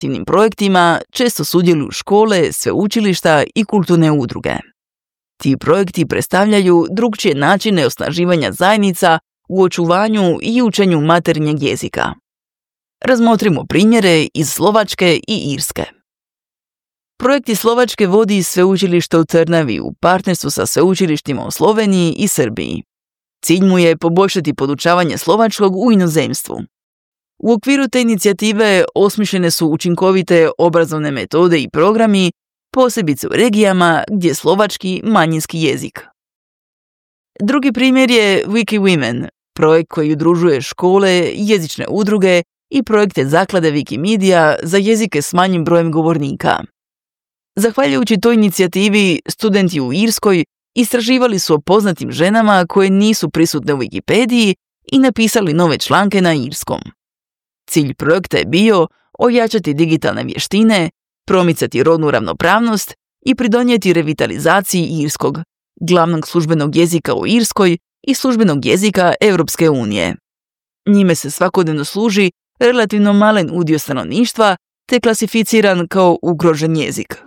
aktivnim projektima često sudjeluju škole, sveučilišta i kulturne udruge. Ti projekti predstavljaju drukčije načine osnaživanja zajednica u očuvanju i učenju materinjeg jezika. Razmotrimo primjere iz Slovačke i Irske. Projekt iz Slovačke vodi sveučilište u Trnavi u partnerstvu sa sveučilištima u Sloveniji i Srbiji. Cilj mu je poboljšati podučavanje slovačkog u inozemstvu. U okviru te inicijative osmišljene su učinkovite obrazovne metode i programi, posebice u regijama gdje je slovački manjinski jezik. Drugi primjer je Wiki Women, projekt koji udružuje škole, jezične udruge i projekte zaklade Wikimedia za jezike s manjim brojem govornika. Zahvaljujući toj inicijativi, studenti u Irskoj istraživali su o poznatim ženama koje nisu prisutne u Wikipediji i napisali nove članke na irskom. Cilj projekta je bio ojačati digitalne vještine, promicati rodnu ravnopravnost i pridonijeti revitalizaciji irskog, glavnog službenog jezika u Irskoj i službenog jezika Europske unije. Njime se svakodnevno služi relativno malen udio stanovništva te klasificiran kao ugrožen jezik.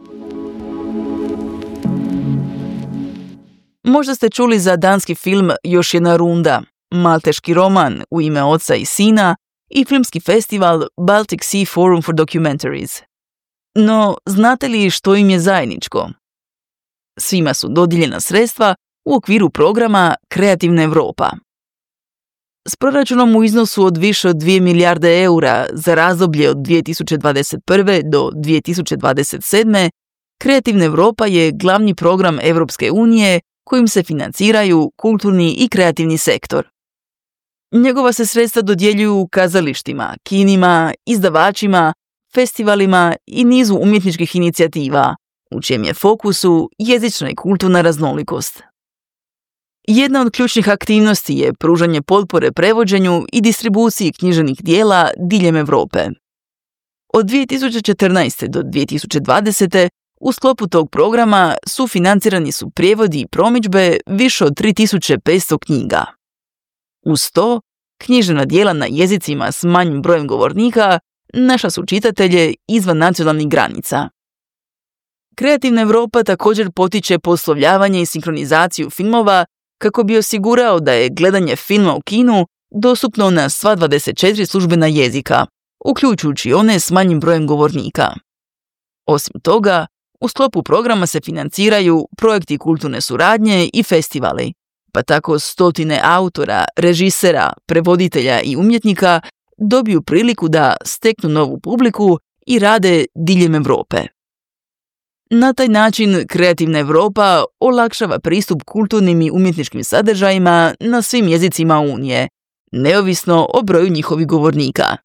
Možda ste čuli za danski film Još jedna runda, malteški roman U ime oca i sina i filmski festival Baltic Sea Forum for Documentaries. No, znate li što im je zajedničko? Svima su dodijeljena sredstva u okviru programa Kreativna Europa. S proračunom u iznosu od više od 2 milijarde eura za razdoblje od 2021. do 2027. Kreativna Europa je glavni program Europske unije kojim se financiraju kulturni i kreativni sektor. Njegova se sredstva dodjeljuju kazalištima, kinima, izdavačima, festivalima i nizu umjetničkih inicijativa, u čijem je fokusu jezična i kulturna raznolikost. Jedna od ključnih aktivnosti je pružanje potpore prevođenju i distribuciji književnih dijela diljem Europe. Od 2014. do 2020. u sklopu tog programa sufinancirani su prijevodi i promidžbe više od 3500 knjiga. Uz to, književna dijela na jezicima s manjim brojem govornika našla su čitatelje izvan nacionalnih granica. Kreativna Europa također potiče poslovljavanje i sinkronizaciju filmova kako bi osigurao da je gledanje filma u kinu dostupno na sva 24 službena jezika, uključujući one s manjim brojem govornika. Osim toga, u sklopu programa se financiraju projekti kulturne suradnje i festivali, pa tako stotine autora, režisera, prevoditelja i umjetnika dobiju priliku da steknu novu publiku i rade diljem Europe. Na taj način Kreativna Europa olakšava pristup kulturnim i umjetničkim sadržajima na svim jezicima Unije, neovisno o broju njihovih govornika.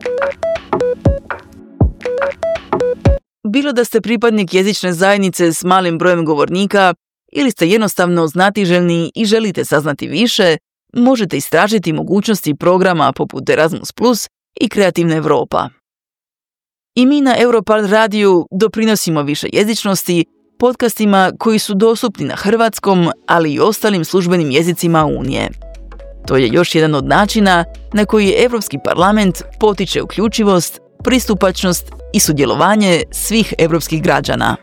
Bilo da ste pripadnik jezične zajednice s malim brojem govornika ili ste jednostavno znatiželjni i želite saznati više, možete istražiti mogućnosti programa poput Erasmus Plus i Kreativna Europa. I mi na Europal radiju doprinosimo više jezičnosti podcastima koji su dostupni na hrvatskom, ali i ostalim službenim jezicima Unije. To je još jedan od načina na koji Europski parlament potiče uključivost, pristupačnost i sudjelovanje svih europskih građana.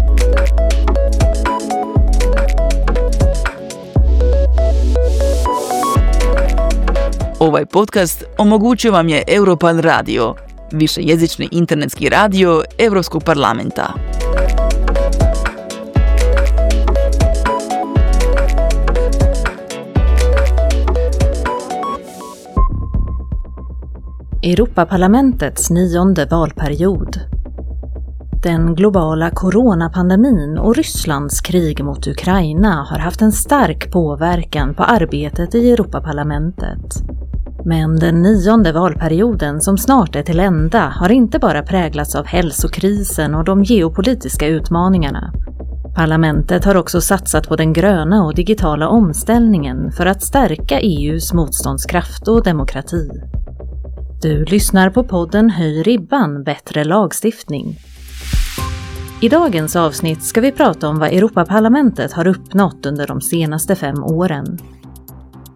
Ovaj podcast omogućio vam je Europal radio, višejezični internetski radio Europskog parlamenta. Europaparlamentets 9:e valperiod. Den globala coronapandemin och Rysslands krig mot Ukraina har haft en stark påverkan på arbetet i Europaparlamentet. Men den 9:e valperioden som snart är till ända har inte bara präglats av hälsokrisen och de geopolitiska utmaningarna. Parlamentet har också satsat på den gröna och digitala omställningen för att stärka EUs motståndskraft och demokrati. Du lyssnar på podden Höj ribban, bättre lagstiftning. I dagens avsnitt ska vi prata om vad Europaparlamentet har uppnått under de senaste 5 åren.